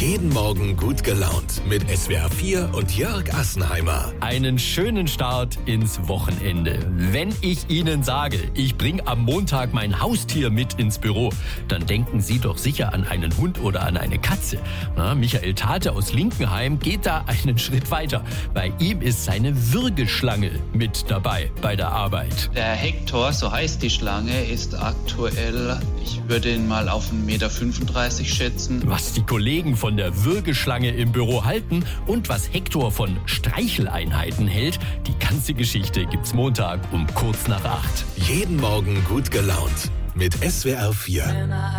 Jeden Morgen gut gelaunt mit SWR 4 und Jörg Assenheimer. Einen schönen Start ins Wochenende. Wenn ich Ihnen sage, ich bringe am Montag mein Haustier mit ins Büro, dann denken Sie doch sicher an einen Hund oder an eine Katze. Michael Tate aus Linkenheim geht da einen Schritt weiter. Bei ihm ist seine Würgeschlange mit dabei bei der Arbeit. Der Hector, so heißt die Schlange, ist aktuell, ich würde ihn mal auf 1,35 Meter schätzen. Was die Kollegen von der Würgeschlange im Büro halten und was Hector von Streicheleinheiten hält, die ganze Geschichte gibt's Montag um kurz nach 8. Jeden Morgen gut gelaunt mit SWR 4.